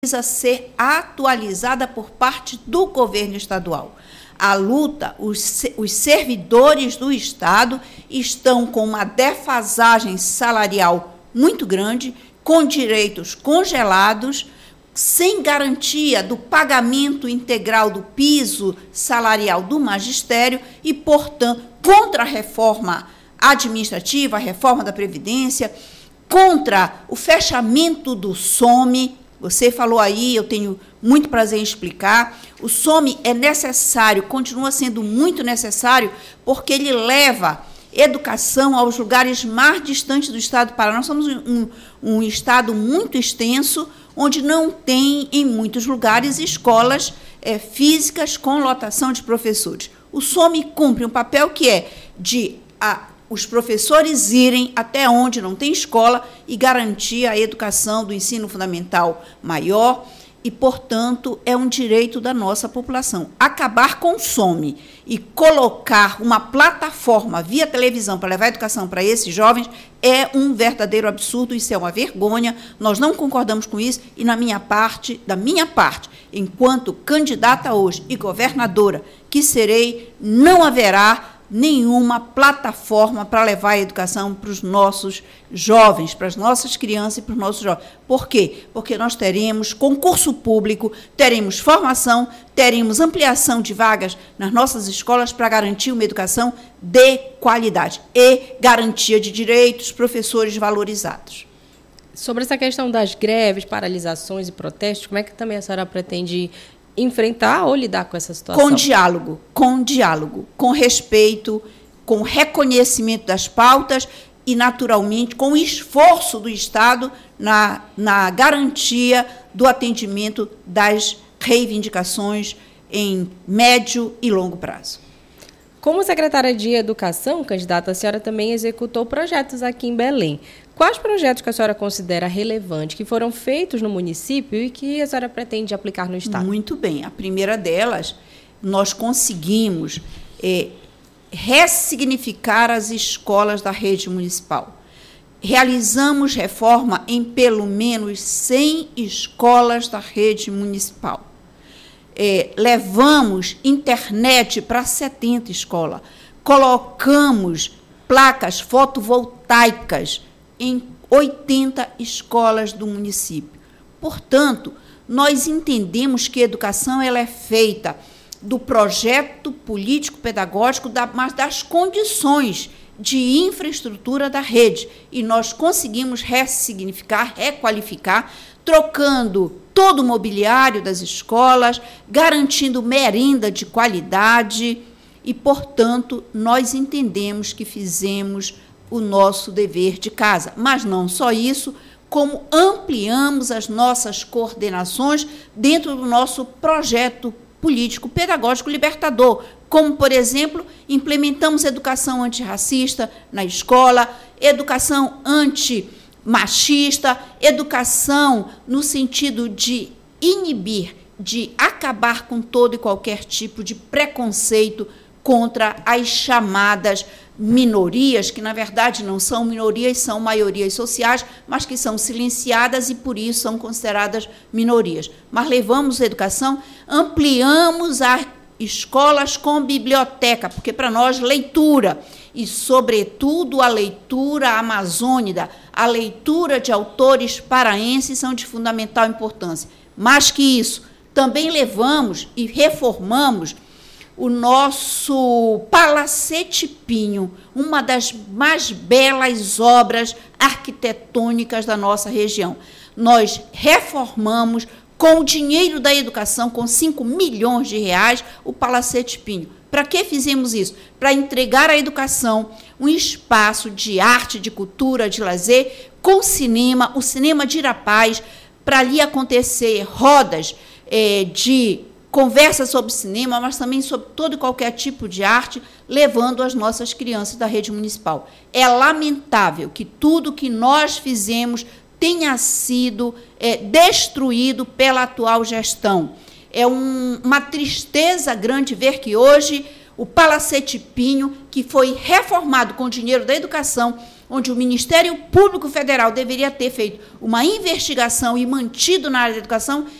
precisa ser atualizada por parte do governo estadual. A luta, os servidores do Estado estão com uma defasagem salarial muito grande, com direitos congelados, sem garantia do pagamento integral do piso salarial do magistério e, portanto, contra a reforma administrativa, a reforma da Previdência, contra o fechamento do SOME. Você falou aí, eu tenho muito prazer em explicar. O SOME é necessário, continua sendo muito necessário, porque ele leva educação aos lugares mais distantes do estado do Paraná. Nós somos um estado muito extenso, onde não tem, em muitos lugares, escolas físicas com lotação de professores. O SOME cumpre um papel que é de os professores irem até onde não tem escola e garantir a educação do ensino fundamental maior e, portanto, é um direito da nossa população. Acabar com o SOME e colocar uma plataforma via televisão para levar a educação para esses jovens é um verdadeiro absurdo, isso é uma vergonha, nós não concordamos com isso e, da minha parte, enquanto candidata hoje e governadora que serei, não haverá nenhuma plataforma para levar a educação para os nossos jovens, para as nossas crianças e para os nossos jovens. Por quê? Porque nós teremos concurso público, teremos formação, teremos ampliação de vagas nas nossas escolas para garantir uma educação de qualidade e garantia de direitos, professores valorizados. Sobre essa questão das greves, paralisações e protestos, como é que também a senhora pretende enfrentar ou lidar com essa situação? Com diálogo, com respeito, com reconhecimento das pautas e, naturalmente, com o esforço do Estado na garantia do atendimento das reivindicações em médio e longo prazo. Como secretária de Educação, candidata, a senhora também executou projetos aqui em Belém. Quais projetos que a senhora considera relevantes, que foram feitos no município e que a senhora pretende aplicar no Estado? Muito bem. A primeira delas, nós conseguimos ressignificar as escolas da rede municipal. Realizamos reforma em pelo menos 100 escolas da rede municipal. Levamos internet para 70 escolas. Colocamos placas fotovoltaicas em 80 escolas do município. Portanto, nós entendemos que a educação ela é feita do projeto político-pedagógico, mas das condições de infraestrutura da rede. E nós conseguimos ressignificar, requalificar, trocando todo o mobiliário das escolas, garantindo merenda de qualidade e, portanto, nós entendemos que fizemos o nosso dever de casa. Mas não só isso, como ampliamos as nossas coordenações dentro do nosso projeto político-pedagógico libertador, como, por exemplo, implementamos educação antirracista na escola, educação antimachista, educação no sentido de inibir, de acabar com todo e qualquer tipo de preconceito contra as chamadas minorias, que na verdade não são minorias, são maiorias sociais, mas que são silenciadas e por isso são consideradas minorias. Mas levamos a educação, ampliamos as escolas com biblioteca, porque para nós leitura, e sobretudo a leitura amazônica, a leitura de autores paraenses são de fundamental importância. Mais que isso, também levamos e reformamos o nosso Palacete Pinho, uma das mais belas obras arquitetônicas da nossa região. Nós reformamos, com o dinheiro da educação, com 5 milhões de reais, o Palacete Pinho. Para que fizemos isso? Para entregar à educação um espaço de arte, de cultura, de lazer, com cinema, o Cinema de Irapaz, para ali acontecer rodas de conversa sobre cinema, mas também sobre todo e qualquer tipo de arte, levando as nossas crianças da rede municipal. É lamentável que tudo que nós fizemos tenha sido destruído pela atual gestão. É uma tristeza grande ver que hoje o Palacete Pinho, que foi reformado com o dinheiro da educação, onde o Ministério Público Federal deveria ter feito uma investigação e mantido na área da educação,